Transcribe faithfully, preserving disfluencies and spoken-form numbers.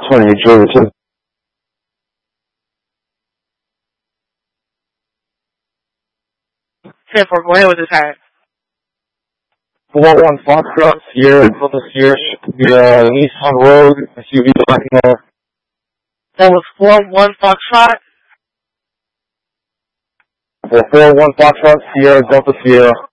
twenty, New Jersey. ten four, go ahead with the time. four one Foxtrot, Sierra, Delta Sierra, uh, Nissan Road, S U V blocking over. That was four one Foxtrot? four one Foxtrot, Sierra, Delta Sierra.